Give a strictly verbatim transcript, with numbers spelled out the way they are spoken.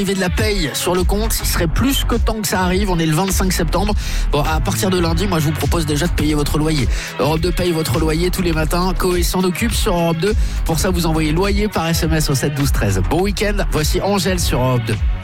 de la paye sur le compte, il serait plus que temps que ça arrive. On est le vingt-cinq septembre. Bon, à partir de lundi, moi je vous propose déjà de payer votre loyer. Europe deux paye votre loyer tous les matins. Coé s'en occupe sur Europe deux. Pour ça, vous envoyez loyer par S M S au sept douze treize. Bon week-end, voici Angèle sur Europe deux.